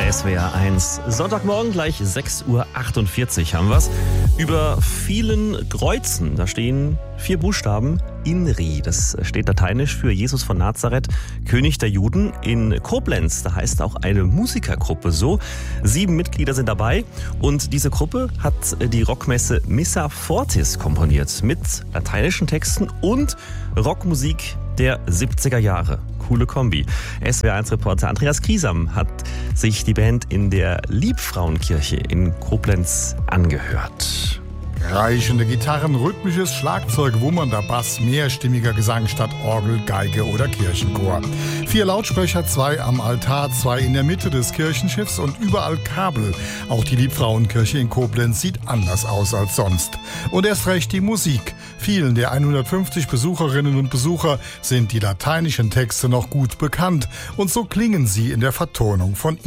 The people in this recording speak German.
SWR 1. Sonntagmorgen gleich 6.48 Uhr haben wir's. Über vielen Kreuzen, da stehen 4 Buchstaben, INRI. Das steht lateinisch für Jesus von Nazareth, König der Juden. In Koblenz, da heißt auch eine Musikergruppe so. 7 Mitglieder sind dabei und diese Gruppe hat die Rockmesse Missa Fortis komponiert mit lateinischen Texten und Rockmusik der 70er Jahre. Coole Kombi. SWR1-Reporter Andreas Griesam hat sich die Band in der Liebfrauenkirche in Koblenz angehört. Reichende Gitarren, rhythmisches Schlagzeug, wummernder Bass, mehrstimmiger Gesang statt Orgel, Geige oder Kirchenchor. 4 Lautsprecher, 2 am Altar, 2 in der Mitte des Kirchenschiffs und überall Kabel. Auch die Liebfrauenkirche in Koblenz sieht anders aus als sonst. Und erst recht die Musik. Vielen der 150 Besucherinnen und Besucher sind die lateinischen Texte noch gut bekannt. Und so klingen sie in der Vertonung von